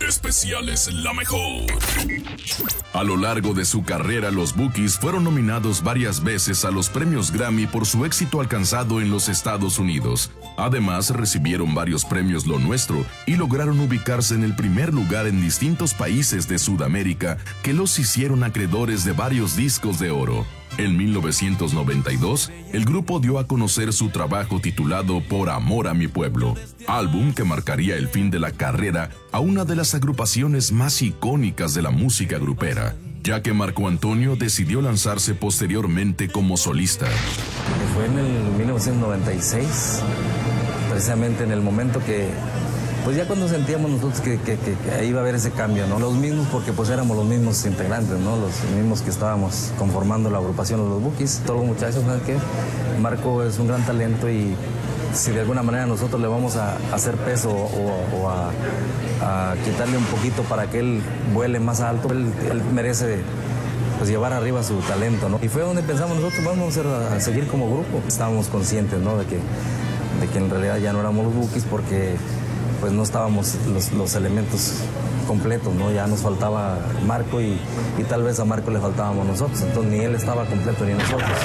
Especiales La Mejor. A lo largo de su carrera, los Bukis fueron nominados varias veces a los premios Grammy por su éxito alcanzado en los Estados Unidos. Además, recibieron varios premios Lo Nuestro y lograron ubicarse en el primer lugar en distintos países de Sudamérica que los hicieron acreedores de varios discos de oro. En 1992, el grupo dio a conocer su trabajo titulado Por Amor a Mi Pueblo, álbum que marcaría el fin de la carrera a una de las agrupaciones más icónicas de la música grupera, ya que Marco Antonio decidió lanzarse posteriormente como solista. Fue en el 1996, precisamente en el momento que, pues ya cuando sentíamos nosotros que iba a haber ese cambio, ¿no? Los mismos, porque pues éramos los mismos integrantes, ¿no? Los mismos que estábamos conformando la agrupación Los Bukis. Todos los muchachos, ¿saben qué? Marco es un gran talento y si de alguna manera nosotros le vamos a hacer peso o a quitarle un poquito para que él vuele más alto, él merece pues llevar arriba su talento, ¿no? Y fue donde pensamos nosotros, vamos a seguir como grupo. Estábamos conscientes, ¿no? De que en realidad ya no éramos los Bukis porque pues no estábamos los elementos completos, ¿no? Ya nos faltaba Marco y tal vez a Marco le faltábamos nosotros, entonces ni él estaba completo ni nosotros.